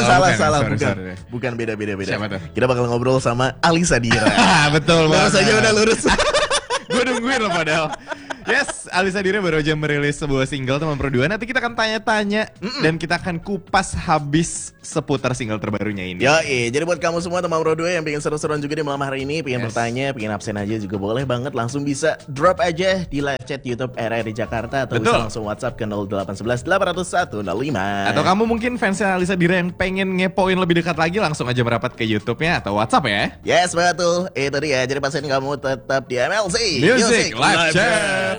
salah, sorry, bukan. sorry. Bukan, beda. Siapa tuh? Kita bakal ngobrol sama Alisa Dira. Betul Lurus banget. aja udah lurus. Gue nungguin loh padahal. Yes, Alisa Dira baru aja merilis sebuah single Teman Pro 2. Nanti kita akan tanya-tanya dan kita akan kupas habis seputar single terbarunya ini. Jadi buat kamu semua teman Pro 2 yang pengen seru-seruan juga di malam hari ini, pengen bertanya, pengen absen aja juga boleh banget, langsung bisa drop aja di live chat YouTube RRI Jakarta atau bisa langsung WhatsApp ke 0811 800 105. Atau kamu mungkin fansnya Alisa Dira yang pengen ngepoin lebih dekat lagi, langsung aja merapat ke YouTube-nya atau WhatsApp ya. Yes, betul. Itu dia. Jadi pastikan kamu tetap di MLC Music Live Chat.